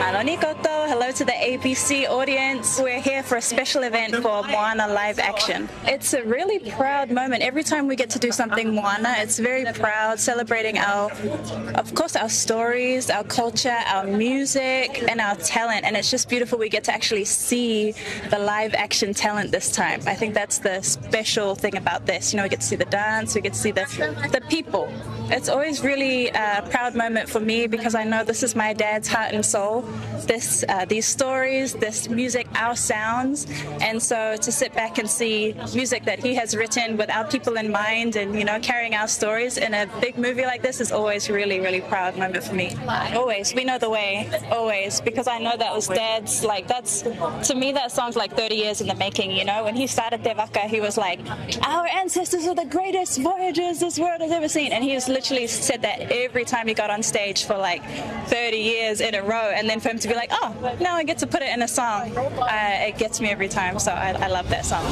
Nani koto. Hello to the ABC audience. We're here for a special event for Moana live action. It's a really proud moment. Every time we get to do something Moana, it's very proud, celebrating of course, our stories, our culture, our music, and our talent. And it's just beautiful we get to actually see the live action talent this time. I think that's the special thing about this. You know, we get to see the dance, we get to see the people. It's always really a proud moment for me because I know this is my dad's heart and soul. These stories, this music, our sounds, and so to sit back and see music that he has written with our people in mind, and you know, carrying our stories in a big movie like this is always really, really proud moment for me. Always, we know the way, always, because I know that was Dad's. Like that's to me that song's like 30 years in the making. You know, when he started Te Waka, he was like, "Our ancestors are the greatest voyagers this world has ever seen," and he was literally said that every time he got on stage for like 30 years in a row, and then for him to be like, "Oh, now I get to put it in a song," it gets me every time. So I love that song.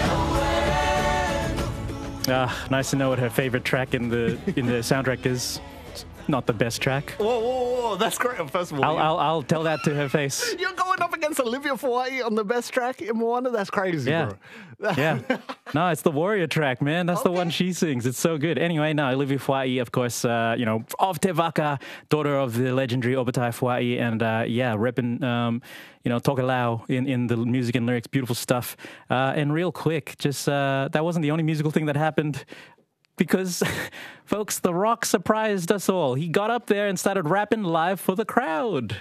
Nice to know what her favorite track in the soundtrack is. Not the best track. Whoa, that's great. First of all, I'll tell that to her face. You're going up against Olivia Fawai on the best track in Moana? That's crazy, bro. Yeah. No, it's the Warrior track, man. That's the one she sings. It's so good. Anyway, no, Olivia Fawai, of course, of Te Waka, daughter of the legendary Obatai Fawai, and repping, Tokelau in the music and lyrics. Beautiful stuff. And real quick, just that wasn't the only musical thing that happened. Because, folks, The Rock surprised us all. He got up there and started rapping live for the crowd.